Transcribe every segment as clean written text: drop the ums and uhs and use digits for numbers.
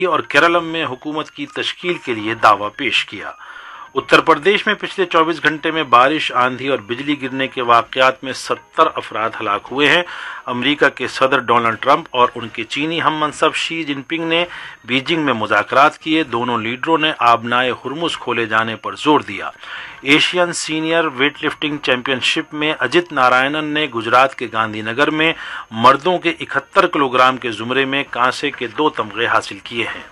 اور کیرالم میں حکومت کی تشکیل کے لیے دعویٰ پیش کیا۔ اتر پردیش میں پچھلے 24 گھنٹے میں بارش، آندھی اور بجلی گرنے کے واقعات میں 70 افراد ہلاک ہوئے ہیں۔ امریکہ کے صدر ڈونلڈ ٹرمپ اور ان کے چینی ہم منصب شی جن پنگ نے بیجنگ میں مذاکرات کیے۔ دونوں لیڈروں نے آبنائے ہرمز کھولے جانے پر زور دیا۔ Asian senior weight lifting champion شپ میں اجت نارائنن نے گجرات کے گاندھی نگر میں مردوں کے 71 کلو گرام کے زمرے میں کانسے کے 2 تمغے حاصل کیے ہیں۔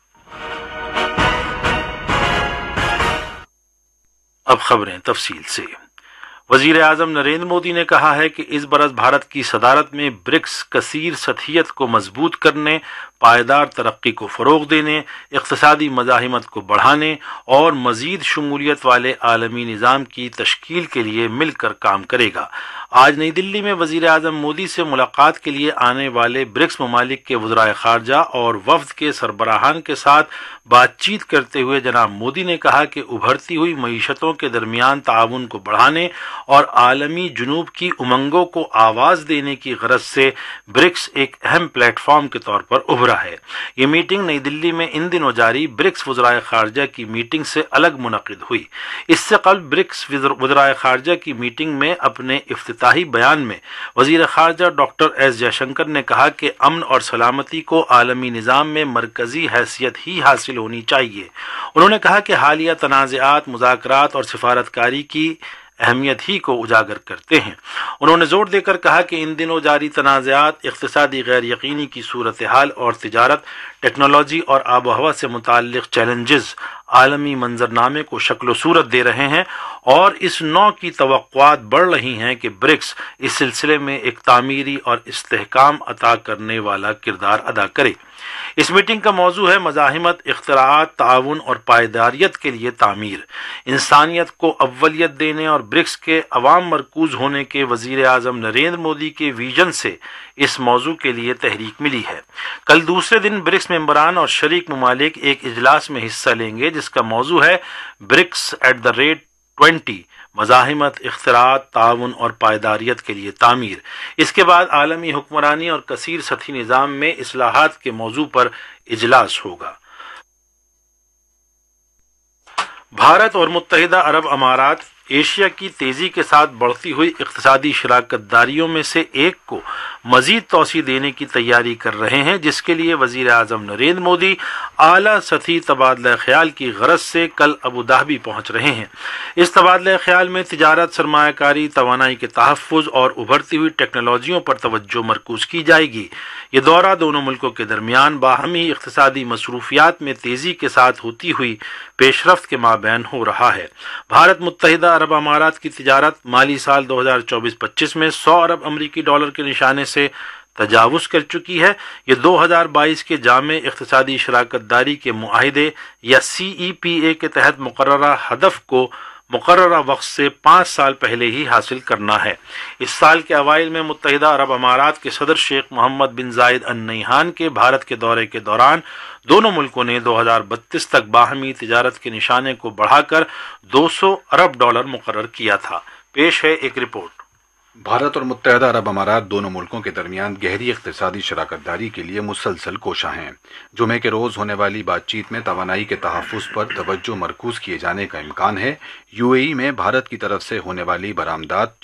اب خبریں تفصیل سے۔ وزیر اعظم نریندر مودی نے کہا ہے کہ اس برس بھارت کی صدارت میں برکس کثیر سطحیت کو مضبوط کرنے، پائیدار ترقی کو فروغ دینے، اقتصادی مزاحمت کو بڑھانے اور مزید شمولیت والے عالمی نظام کی تشکیل کے لیے مل کر کام کرے گا۔ آج نئی دلی میں وزیر اعظم مودی سے ملاقات کے لیے آنے والے برکس ممالک کے وزرائے خارجہ اور وفد کے سربراہان کے ساتھ بات چیت کرتے ہوئے جناب مودی نے کہا کہ ابھرتی ہوئی معیشتوں کے درمیان تعاون کو بڑھانے اور عالمی جنوب کی امنگوں کو آواز دینے کی غرض سے برکس ایک اہم پلیٹ فارم کے طور پر ابھرا ہے۔ یہ میٹنگ نئی دلی میں ان دنوں جاری برکس وزرائے خارجہ کی میٹنگ سے الگ منعقد ہوئی۔ اس سے قبل برکس وزرائے خارجہ کی میٹنگ میں اپنے افتتاحی بیان میں وزیر خارجہ ڈاکٹر ایس جے شنکر نے کہا کہ امن اور سلامتی کو عالمی نظام میں مرکزی حیثیت ہی حاصل ہونی چاہیے۔ انہوں نے کہا کہ حالیہ تنازعات، مذاکرات اور سفارتکاری کی اہمیت ہی کو اجاگر کرتے ہیں۔ انہوں نے زور دے کر کہا کہ ان دنوں جاری تنازعات، اقتصادی غیر یقینی کی صورتحال اور تجارت، ٹیکنالوجی اور آب و ہوا سے متعلق چیلنجز عالمی منظرنامے کو شکل و صورت دے رہے ہیں اور اس نوع کی توقعات بڑھ رہی ہیں کہ برکس اس سلسلے میں ایک تعمیری اور استحکام عطا کرنے والا کردار ادا کرے۔ اس میٹنگ کا موضوع ہے مزاحمت، اختراعات، تعاون اور پائیداریت کے لیے تعمیر۔ انسانیت کو اولیت دینے اور برکس کے عوام مرکوز ہونے کے وزیر اعظم نریندر مودی کے ویژن سے اس موضوع کے لیے تحریک ملی ہے۔ کل دوسرے دن برکس ممبران اور شریک ممالک ایک اجلاس میں حصہ لیں گے جس کا موضوع ہے برکس ایٹ دا ریٹ 20، مزاحمت، اختراعات، تعاون اور پائیداریت کے لیے تعمیر۔ اس کے بعد عالمی حکمرانی اور کثیر سطحی نظام میں اصلاحات کے موضوع پر اجلاس ہوگا۔ بھارت اور متحدہ عرب امارات ایشیا کی تیزی کے ساتھ بڑھتی ہوئی اقتصادی شراکت داریوں میں سے ایک کو مزید توسیع دینے کی تیاری کر رہے ہیں، جس کے لیے وزیر اعظم نریندر مودی اعلیٰ سطحی تبادلہ خیال کی غرض سے کل ابوظہبی پہنچ رہے ہیں۔ اس تبادلہ خیال میں تجارت، سرمایہ کاری، توانائی کے تحفظ اور ابھرتی ہوئی ٹیکنالوجیوں پر توجہ مرکوز کی جائے گی۔ یہ دورہ دونوں ملکوں کے درمیان باہمی اقتصادی مصروفیات میں تیزی کے ساتھ ہوتی ہوئی پیش رفت کے مابین ہو رہا ہے۔ بھارت متحدہ عرب امارات کی تجارت مالی سال 2024-25 میں 100 ارب امریکی ڈالر کے نشانے سے تجاوز کر چکی ہے۔ یہ 2022 کے جامع اقتصادی شراکت داری کے معاہدے یا CEPA کے تحت مقررہ ہدف کو مقررہ وقت سے 5 سال پہلے ہی حاصل کرنا ہے۔ اس سال کے اوائل میں متحدہ عرب امارات کے صدر شیخ محمد بن زائد ال نہیان کے بھارت کے دورے کے دوران دونوں ملکوں نے 2032 تک باہمی تجارت کے نشانے کو بڑھا کر 200 ارب ڈالر مقرر کیا تھا۔ پیش ہے ایک رپورٹ۔ بھارت اور متحدہ عرب امارات دونوں ملکوں کے درمیان گہری اقتصادی شراکت داری کے لیے مسلسل کوشاں ہیں۔ جمعے کے روز ہونے والی بات چیت میں توانائی کے تحفظ پر توجہ مرکوز کیے جانے کا امکان ہے۔ UAE میں بھارت کی طرف سے ہونے والی برآمدات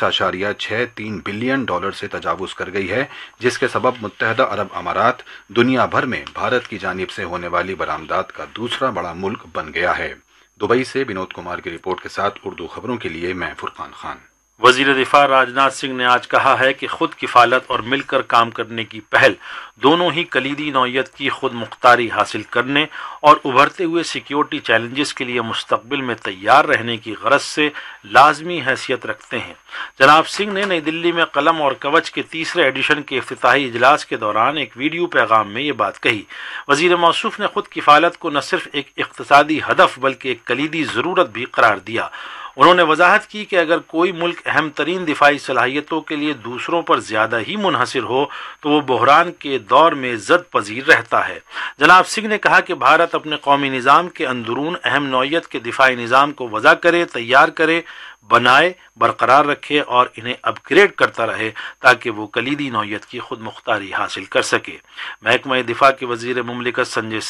36.63 بلین ڈالر سے تجاوز کر گئی ہے، جس کے سبب متحدہ عرب امارات دنیا بھر میں بھارت کی جانب سے ہونے والی برآمدات کا دوسرا بڑا ملک بن گیا ہے۔ دبئی سے بنود کمار کی رپورٹ کے ساتھ اردو خبروں کے لیے میں فرقان خان۔ وزیر دفاع راجناتھ سنگھ نے آج کہا ہے کہ خود کفالت اور مل کر کام کرنے کی پہل دونوں ہی کلیدی نوعیت کی خود مختاری حاصل کرنے اور ابھرتے ہوئے سیکیورٹی چیلنجز کے لیے مستقبل میں تیار رہنے کی غرض سے لازمی حیثیت رکھتے ہیں۔ جناب سنگھ نے نئی دلی میں قلم اور کوچ کے تیسرے ایڈیشن کے افتتاحی اجلاس کے دوران ایک ویڈیو پیغام میں یہ بات کہی۔ وزیر موصوف نے خود کفالت کو نہ صرف ایک اقتصادی ہدف بلکہ ایک کلیدی ضرورت بھی قرار دیا۔ انہوں نے وضاحت کی کہ اگر کوئی ملک اہم ترین دفاعی صلاحیتوں کے لیے دوسروں پر زیادہ ہی منحصر ہو تو وہ بحران کے دور میں زد پذیر رہتا ہے۔ جناب سنگھ نے کہا کہ بھارت اپنے قومی نظام کے اندرون اہم نوعیت کے دفاعی نظام کو وضع کرے، تیار کرے، بنائے، برقرار رکھے اور انہیں اپ گریڈ کرتا رہے تاکہ وہ کلیدی نوعیت کی خود مختاری حاصل کر سکے۔ محکمہ دفاع کے وزیر مملکت سنجے